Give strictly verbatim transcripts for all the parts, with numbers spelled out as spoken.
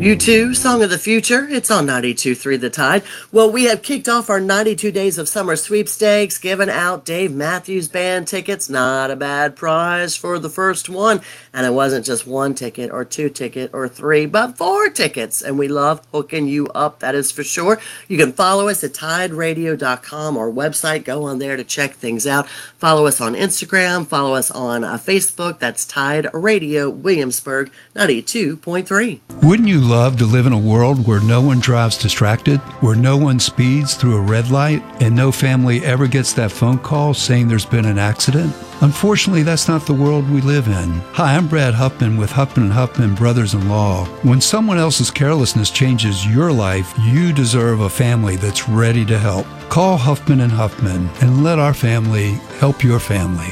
U two, Song of the Future. It's on ninety-two point three The Tide. Well, we have kicked off our ninety-two Days of Summer sweepstakes, giving out Dave Matthews Band tickets. Not a bad prize for the first one. And it wasn't just one ticket or two ticket or three, but four tickets. And we love hooking you up, that is for sure. You can follow us at tide radio dot com, our website. Go on there to check things out. Follow us on Instagram. Follow us on uh, Facebook. That's Tide Radio Williamsburg ninety-two point three. Wouldn't you love to live in a world where no one drives distracted, where no one speeds through a red light, and no family ever gets that phone call saying there's been an accident? Unfortunately, that's not the world we live in. Hi, I'm Brad Huffman with Huffman and Huffman Brothers-in-Law. When someone else's carelessness changes your life, you deserve a family that's ready to help. Call Huffman and Huffman and let our family help your family.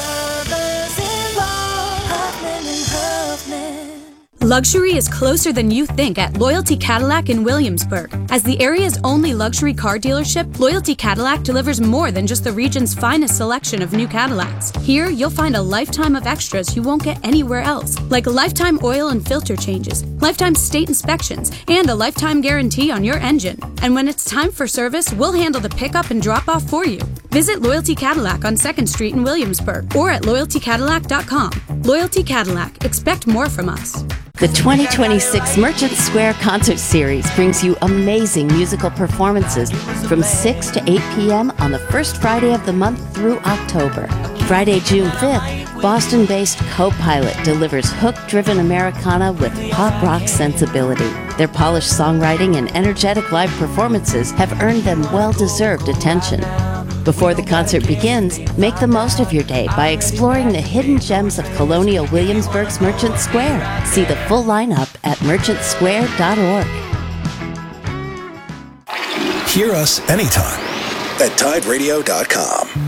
Luxury is closer than you think at Loyalty Cadillac in Williamsburg. As the area's only luxury car dealership, Loyalty Cadillac delivers more than just the region's finest selection of new Cadillacs. Here, you'll find a lifetime of extras you won't get anywhere else, like lifetime oil and filter changes, lifetime state inspections, and a lifetime guarantee on your engine. And when it's time for service, we'll handle the pickup and drop off for you. Visit Loyalty Cadillac on second Street in Williamsburg or at loyalty cadillac dot com. Loyalty Cadillac. Expect more from us. The twenty twenty-six Merchant Square Concert Series brings you amazing musical performances from six to eight p.m. on the first Friday of the month through October. Friday, June fifth, Boston-based Co-Pilot delivers hook-driven Americana with pop rock sensibility. Their polished songwriting and energetic live performances have earned them well-deserved attention. Before the concert begins, make the most of your day by exploring the hidden gems of Colonial Williamsburg's Merchant Square. See the full lineup at merchant square dot org. Hear us anytime at tide radio dot com.